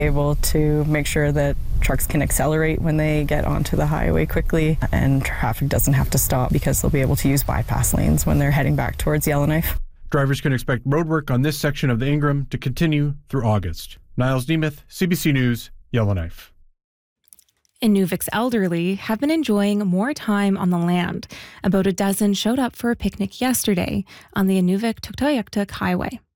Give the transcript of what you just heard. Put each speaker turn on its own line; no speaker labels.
able to make sure that trucks can accelerate when they get onto the highway quickly and traffic doesn't have to stop because they'll be able to use bypass lanes when they're heading back towards Yellowknife.
Drivers can expect roadwork on this section of the Ingram to continue through August. Niles Nemeth, CBC News, Yellowknife.
Inuvik's elderly have been enjoying more time on the land. About a dozen showed up for a picnic yesterday on the Inuvik-Tuktoyaktuk Highway.